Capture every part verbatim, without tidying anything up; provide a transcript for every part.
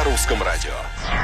на русском радио.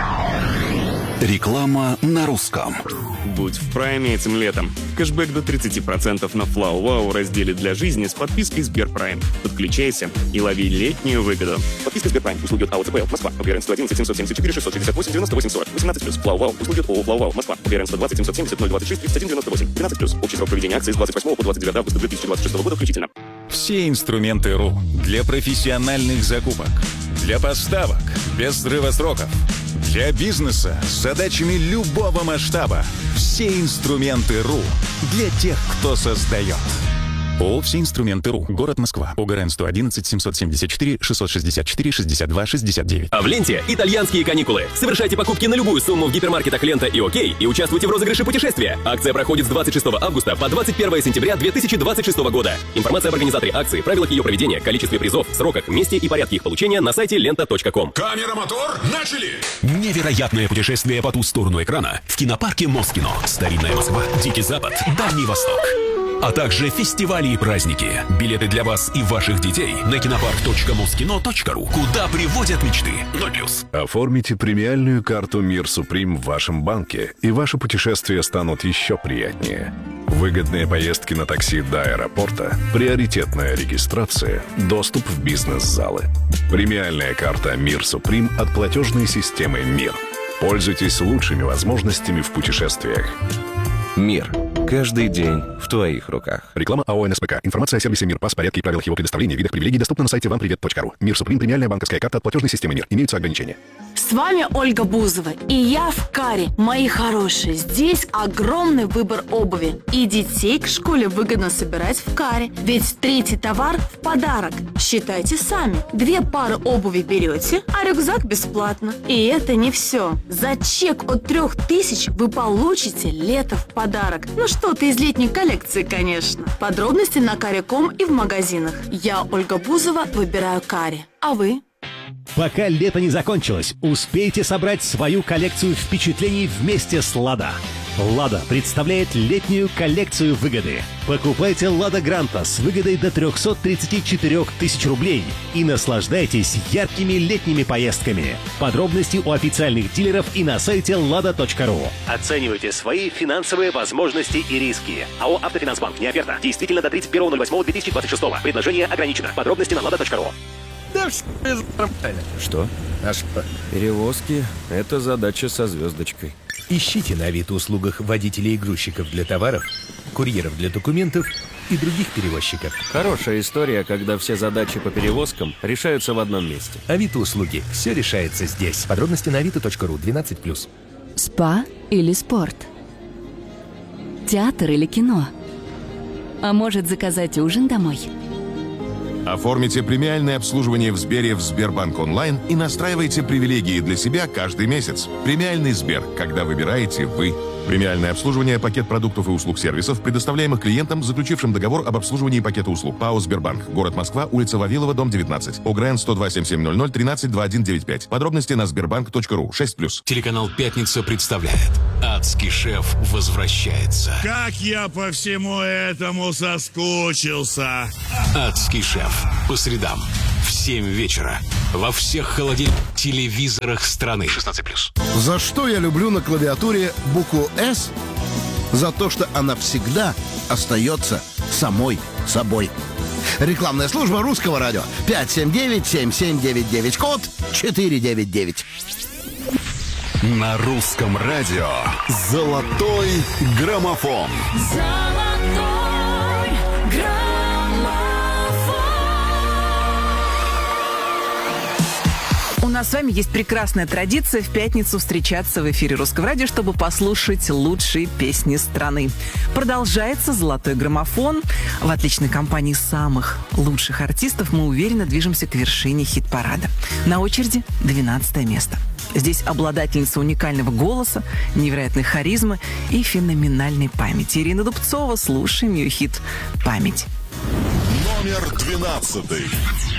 Реклама на русском. Будь в прайме этим летом. Кэшбэк до тридцать процентов на Флау Вау разделе для жизни с подпиской Сберпрайм. Подключайся и лови летнюю выгоду. Подписка Сберпрайм. Услуги от АО ЦПЛ Москва. ОГРН сто одиннадцать семьсот семьдесят четыре шестьсот шестьдесят восемь девяносто восемь сорок. восемнадцать плюс. Флау Вау. Услуги от ООО Флау Вау Москва. ОГРН сто двадцать семьсот семьдесят ноль двадцать шесть тридцать один девяносто восемь. тринадцать плюс. Общий срок проведения акции с двадцать восьмого по двадцать девятое августа две тысячи двадцать шестого года включительно. Все инструменты РУ для профессиональных закупок, для поставок без срыва сроков, для бизнеса с задачами любого масштаба. Все инструменты РУ для тех, кто создает. ООО «Все инструменты РУ». Город Москва. ОГРН сто одиннадцать семьсот семьдесят четыре шестьсот шестьдесят четыре шестьдесят два шестьдесят девять. А в ленте итальянские каникулы. Совершайте покупки на любую сумму в гипермаркетах «Лента» и «Окей» и участвуйте в розыгрыше путешествия. Акция проходит с двадцать шестого августа по двадцать первое сентября две тысячи двадцать шестого года. Информация об организаторе акции, правилах ее проведения, количестве призов, сроках, месте и порядке их получения на сайте лента точка ком. Камера, мотор, начали! Невероятное путешествие по ту сторону экрана в кинопарке Москино. Старинная Москва, Дикий Запад, Дальний Восток. А также фестивали и праздники. Билеты для вас и ваших детей на кинопарк точка москино точка ру. Куда приводят мечты. ноль плюс. Оформите премиальную карту «Мир Суприм» в вашем банке, и ваши путешествия станут еще приятнее. Выгодные поездки на такси до аэропорта, приоритетная регистрация, доступ в бизнес-залы. Премиальная карта «Мир Суприм» от платежной системы «Мир». Пользуйтесь лучшими возможностями в путешествиях. «Мир». Каждый день в твоих руках. Реклама АО НСПК. Информация о сервисе «Мир». Пас, порядке и правилах его предоставления, видах привилегий доступна на сайте вам привет точка ру. «Мир Суприм» — премиальная банковская карта от платежной системы «Мир». Имеются ограничения. С вами Ольга Бузова, и я в Каре. Мои хорошие, здесь огромный выбор обуви. И детей к школе выгодно собирать в Каре. Ведь третий товар в подарок. Считайте сами. Две пары обуви берете, а рюкзак бесплатно. И это не все. За чек от трех тысяч вы получите лето в подарок. Ну что-то из летней коллекции, конечно. Подробности на каре точка ком и в магазинах. Я, Ольга Бузова, выбираю Каре. А вы? Пока лето не закончилось, успейте собрать свою коллекцию впечатлений вместе с «Лада». «Лада» представляет летнюю коллекцию выгоды. Покупайте «Лада Гранта» с выгодой до триста тридцать четыре тысячи рублей и наслаждайтесь яркими летними поездками. Подробности у официальных дилеров и на сайте лада точка ру. Оценивайте свои финансовые возможности и риски. АО «Автофинансбанк». Не оферта. Действительно до тридцать первого ноль восьмого две тысячи двадцать шестого. Предложение ограничено. Подробности на лада точка ру. Да все нормально. Что? А что? Перевозки – это задача со звездочкой. Ищите на Авито-услугах водителей и грузчиков для товаров, курьеров для документов и других перевозчиков. Хорошая история, когда все задачи по перевозкам решаются в одном месте. Авито-услуги. Все решается здесь. Подробности на авито точка ру. двенадцать плюс. Спа или спорт? Театр или кино? А может, заказать ужин домой? Оформите премиальное обслуживание в Сбере в Сбербанк онлайн и настраивайте привилегии для себя каждый месяц. Премиальный Сбер, когда выбираете вы. Премиальное обслуживание, пакет продуктов и услуг сервисов, предоставляемых клиентам, заключившим договор об обслуживании пакета услуг. ПАО «Сбербанк». Город Москва, улица Вавилова, дом девятнадцать. ОГРН сто два семь семь ноль ноль тринадцать двадцать один девяносто пять. Подробности на сбербанк точка ру. шесть плюс. Телеканал «Пятница» представляет «Адский шеф» возвращается. Как я по всему этому соскучился. «Адский шеф» по средам в семь вечера во всех холодильных телевизорах страны. шестнадцать плюс. За что я люблю на клавиатуре букву «С»? За то, что она всегда остается самой собой. Рекламная служба Русского радио. пять семь девять семь семь девять девять, код четыре девять девять. На русском радио «Золотой граммофон». Золотой граммофон. У нас с вами есть прекрасная традиция в пятницу встречаться в эфире Русского радио, чтобы послушать лучшие песни страны. Продолжается «Золотой граммофон». В отличной компании самых лучших артистов мы уверенно движемся к вершине хит-парада. На очереди двенадцатое место. Здесь обладательница уникального голоса, невероятной харизмы и феноменальной памяти. Ирина Дубцова. Слушаем ее хит «Память». Номер двенадцатый.